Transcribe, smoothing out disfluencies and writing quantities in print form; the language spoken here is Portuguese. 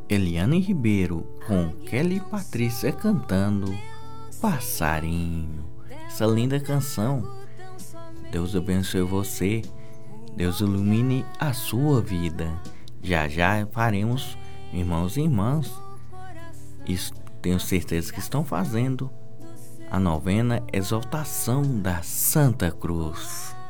Eliane Ribeiro com Kelly Patrícia cantando Passarinho. Essa linda canção. Deus abençoe você. Deus ilumine a sua vida. Já já faremos, irmãos e irmãs, tenho certeza que estão fazendo a novena Exaltação da Santa Cruz.